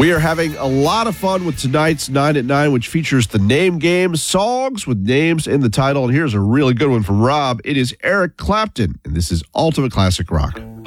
We are having a lot of fun with tonight's 9 at 9, which features the name game, songs with names in the title. And here's a really good one from Rob. It is Eric Clapton, and this is Ultimate Classic Rock.